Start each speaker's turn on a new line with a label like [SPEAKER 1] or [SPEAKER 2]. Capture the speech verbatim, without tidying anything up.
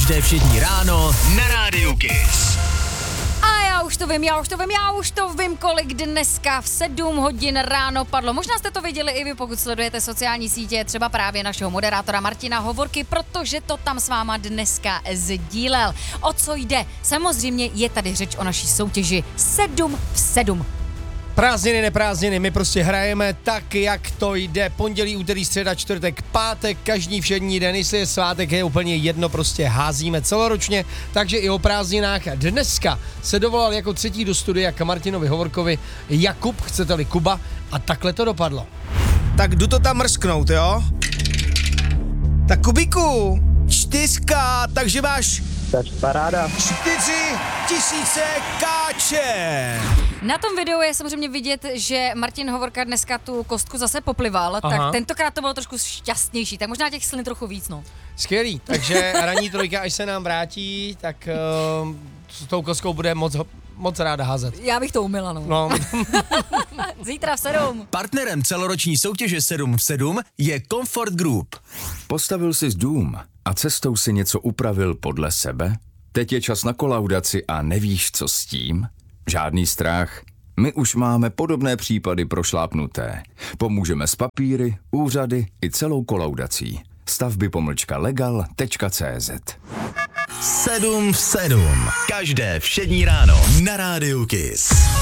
[SPEAKER 1] Každé všední ráno na Rádiu Kiss.
[SPEAKER 2] A já už to vím, já už to vím, já už to vím, kolik dneska v sedm hodin ráno padlo. Možná jste to viděli i vy, pokud sledujete sociální sítě, třeba právě našeho moderátora Martina Hovorky, protože to tam s váma dneska sdílel. O co jde? Samozřejmě je tady řeč o naší soutěži sedm v sedm.
[SPEAKER 3] Prázdniny, neprázdniny, my prostě hrajeme tak, jak to jde. Pondělí, úterý, středa, čtvrtek, pátek, každý všední den, jestli je svátek, je úplně jedno, prostě házíme celoročně, takže i o prázdninách. Dneska se dovolal jako třetí do studia k Martinovi Hovorkovi Jakub, chcete-li Kuba, a takhle to dopadlo.
[SPEAKER 4] Tak jdu to tam mrsknout, jo? Tak Kubíku, čtyřka, takže máš
[SPEAKER 5] Tak paráda.
[SPEAKER 4] čtyři tisíce káče.
[SPEAKER 2] Na tom videu je samozřejmě vidět, že Martin Hovorka dneska tu kostku zase poplival,
[SPEAKER 3] Aha.
[SPEAKER 2] tak tentokrát to bylo trošku šťastnější, tak možná těch slin trochu víc, no.
[SPEAKER 3] Skvělý, takže ranní trojka, až se nám vrátí, tak uh, s tou kostkou bude moc, moc ráda házet.
[SPEAKER 2] Já bych to umila, no.
[SPEAKER 3] No.
[SPEAKER 2] Zítra v sedm.
[SPEAKER 1] Partnerem celoroční soutěže sedm v sedm je Comfort Group.
[SPEAKER 6] Postavil jsi dům a cestou si něco upravil podle sebe? Teď je čas na kolaudaci a nevíš, co s tím? Žádný strach. My už máme podobné případy prošlápnuté. Pomůžeme s papíry, úřady i celou kolaudací. Stavby pomlčka legal tečka cé zet.
[SPEAKER 1] sedm v sedm. Každé všední ráno na Rádiu Kiss.